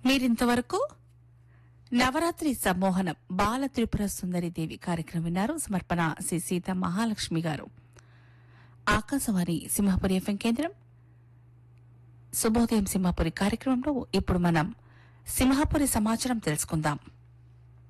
మీరింతవరకు నవరాత్రి సమ్మోహనం బాల త్రిపుర సుందరి దేవి కార్యక్రమం విన్నారు. సమర్పణ శ్రీ సీత మహాలక్ష్మి గారు. ఆకాశవాణి సింహపురి ఎఫ్ఎం కేంద్రం. శుభోదయం సింహపురి కార్యక్రమంలో ఇప్పుడు మనం సింహపురి సమాచారం తెలుసుకుందాం.